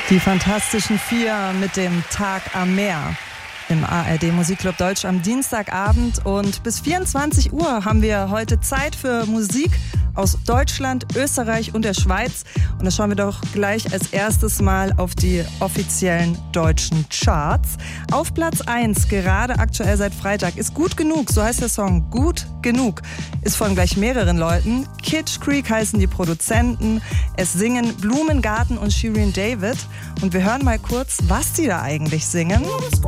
Die Fantastischen Vier mit dem Tag am Meer im ARD Musikclub Deutsch am Dienstagabend. Und bis 24 Uhr haben wir heute Zeit für Musik aus Deutschland, Österreich und der Schweiz. Und da schauen wir doch gleich als erstes mal auf die offiziellen deutschen Charts. Auf Platz 1, gerade aktuell seit Freitag, ist Gut Genug, so heißt der Song. Gut Genug ist von gleich mehreren Leuten. Kitsch Creek heißen die Produzenten. Es singen Blumengarten und Shirin David. Und wir hören mal kurz, was die da eigentlich singen.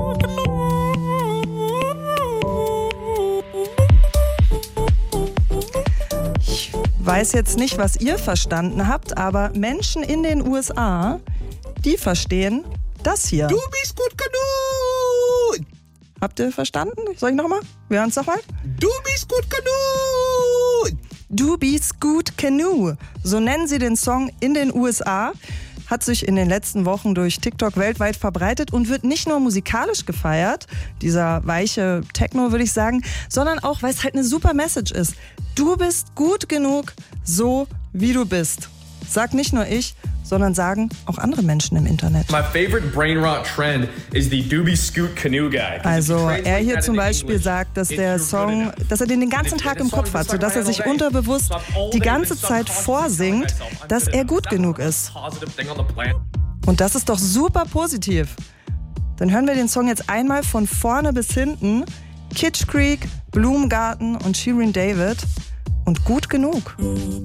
Ich weiß jetzt nicht, was ihr verstanden habt, aber Menschen in den USA, die verstehen das hier. Du bist gut genug! Habt ihr verstanden? Soll ich nochmal? Wir hören es nochmal. Du bist gut genug! Du bist gut genug. So nennen sie den Song in den USA. Hat sich in den letzten Wochen durch TikTok weltweit verbreitet und wird nicht nur musikalisch gefeiert, dieser weiche Techno würde ich sagen, sondern auch, weil es halt eine super Message ist. Du bist gut genug, so wie du bist. Sag nicht nur ich, sondern sagen auch andere Menschen im Internet. My favorite brain rot trend is the Doobie Scoot Canoe guy. Also er hier zum Beispiel sagt, dass der Song, dass er den ganzen Tag im Kopf hat, sodass er sich unterbewusst die ganze Zeit vorsingt, dass er gut genug ist. Und das ist doch super positiv. Dann hören wir den Song jetzt einmal von vorne bis hinten. Kitsch Creek, Blumengarten und Shirin David und Gut Genug.